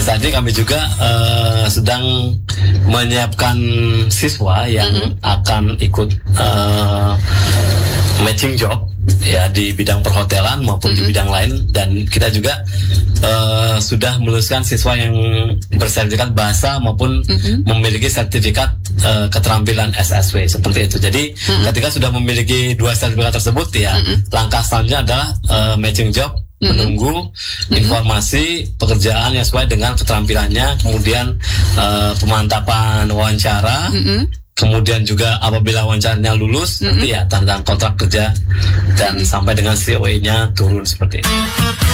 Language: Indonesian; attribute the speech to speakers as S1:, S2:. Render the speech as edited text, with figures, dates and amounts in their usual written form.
S1: saat ini kami juga sedang menyiapkan siswa yang akan ikut matching job ya di bidang perhotelan maupun di bidang lain, dan kita juga sudah meluluskan siswa yang bersertifikat bahasa maupun memiliki sertifikat keterampilan SSW seperti itu. Jadi ketika sudah memiliki dua sertifikat tersebut ya, langkah selanjutnya adalah matching job, menunggu informasi pekerjaan yang sesuai dengan keterampilannya, kemudian pemantapan wawancara, kemudian juga apabila wawancaranya lulus, nanti ya tanda kontrak kerja dan sampai dengan COE-nya turun seperti itu.